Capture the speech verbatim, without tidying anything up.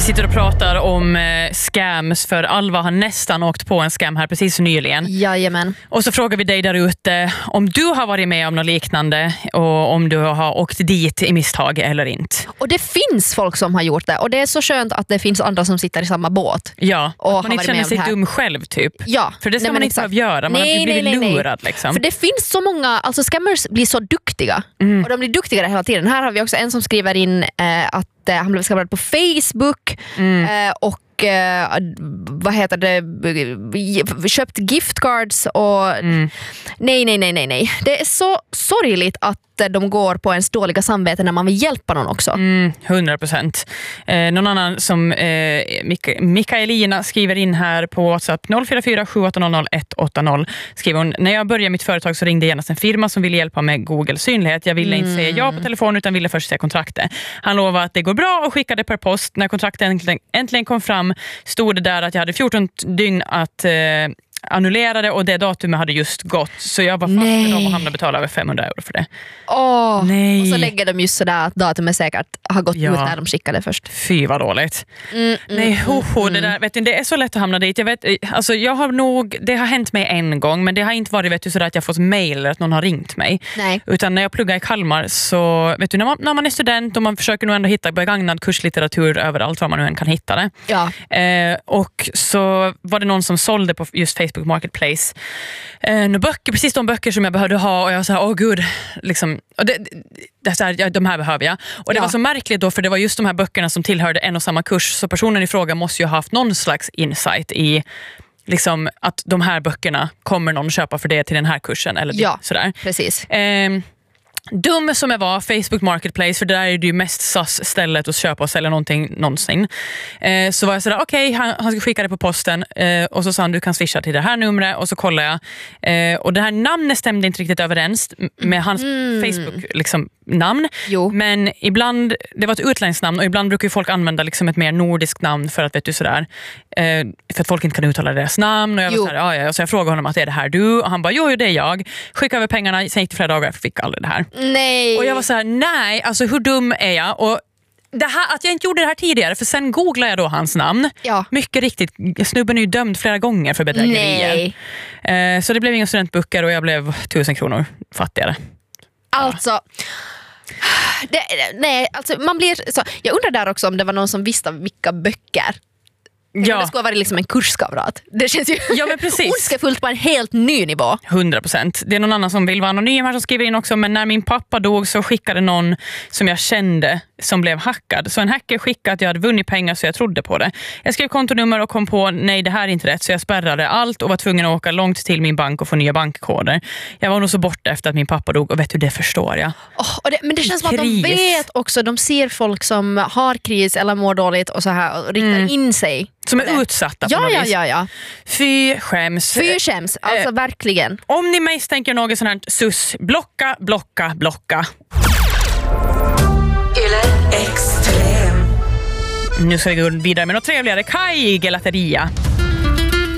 Sitter och pratar om eh, scams, för Alva har nästan åkt på en scam här precis nyligen. Jajamän. Och så frågar vi dig där ute om du har varit med om något liknande och om du har åkt dit i misstag eller inte. Och det finns folk som har gjort det, och det är så skönt att det finns andra som sitter i samma båt. Ja, och man inte känner sig dum själv typ. Ja, för det ska nej, man inte exakt. behöva göra, man nej, har blivit nej, nej, lurad liksom. För det finns så många, alltså scammers blir så duktiga mm. och de blir duktigare hela tiden. Här har vi också en som skriver in eh, att eh, han blev skammad på Facebook mm. eh, och eh, vad heter det, köpt giftcards och mm. nej, nej, nej, nej, nej. Det är så sorgligt att de går på ens dåliga samvete när man vill hjälpa någon också. Mm, hundra procent. Eh, någon annan som eh, Mik- Mikaelina skriver in här på WhatsApp noll fyra fyra sju åtta noll noll ett åtta noll. Skriver hon: när jag började mitt företag så ringde genast en firma som ville hjälpa med Google synlighet. Jag ville mm. inte säga ja på telefon utan ville först se kontraktet. Han lovade att det går bra och skickade per post. När kontraktet äntligen, äntligen kom fram stod det där att jag hade fjorton dygn att eh, annullerade och det datumet hade just gått, så jag var fast med dem och hamnade betala över femhundra euro för det. Åh, Nej. Och så lägger de just sådär att datumet säkert har gått ja. ut när de skickade först. Fy vad dåligt. Mm, mm, Nej, ho, ho, mm. det där, vet du, det är så lätt att hamna dit. Jag vet, alltså jag har nog, det har hänt mig en gång, men det har inte varit, vet du, sådär att jag fått mejl eller att någon har ringt mig. Nej. Utan när jag pluggar i Kalmar så, vet du, när man, när man är student och man försöker nog ändå hitta begagnad kurslitteratur överallt var man nu än kan hitta det. Ja. Eh, och så var det någon som sålde på just Facebook Marketplace eh, några böcker, precis de böcker som jag behövde ha, och jag var såhär, åh gud, liksom, och det, det är så här, ja, de här behöver jag. Och det ja. var så märkligt då, för det var just de här böckerna som tillhörde en och samma kurs, så personen i fråga måste ju ha haft någon slags insight i liksom att de här böckerna kommer någon köpa för det till den här kursen eller ja, sådär. Precis. Eh, Dum som jag var, Facebook Marketplace, för där är det ju mest S A S-stället att köpa och sälja någonting någonsin. Eh, så var jag sådär, okej, okay, han, han ska skicka det på posten eh, och så sa han, du kan swisha till det här numret, och så kollar jag. Eh, och det här namnet stämde inte riktigt överens med hans mm. Facebook liksom, namn. Jo. Men ibland, det var ett utländskt namn, och ibland brukar ju folk använda liksom ett mer nordiskt namn för att, vet du, sådär, eh, för att folk inte kan uttala deras namn. Och jag, var såhär, ja, ja. Och så jag frågade honom att det är det här du, och han bara, jo, jo det är jag. Skickade över pengarna, sen gick det flera dagar och fick aldrig det här. Nej. Och jag var så här, nej, alltså hur dum är jag? Och det här, att jag inte gjorde det här tidigare, för sen googlade jag då hans namn. Ja. Mycket riktigt, snubben är ju dömd flera gånger för bedrägerier. Eh, så det blev inga studentböcker och jag blev tusen kronor fattigare. Alltså, det, nej, alltså man blir så, jag undrar där också om det var någon som visste vilka böcker. Ja. Det skulle vara liksom en kurskamrat. Det känns ju ja, men precis. ondskefullt på en helt ny nivå. hundra procent. Det är någon annan som vill vara anonym här som skriver in också. Men när min pappa dog så skickade någon som jag kände som blev hackad. Så en hacker skickade att jag hade vunnit pengar, så jag trodde på det. Jag skrev kontonummer och kom på, nej det här är inte rätt. Så jag spärrade allt och var tvungen att åka långt till min bank och få nya bankkoder. Jag var nog så borta efter att min pappa dog, och vet du, det förstår jag. Oh, och det, men det känns som att de vet också, de ser folk som har kris eller mår dåligt och så här och riktar mm. in sig. Som är utsatta ja, på något ja, vis. ja, ja. Fy skäms. Fy skäms, alltså eh, verkligen. Om ni misstänker något sånt här sus, blocka, blocka, blocka. Yle Extrem. Nu ska vi gå vidare med något trevligare. Kai Gelateria.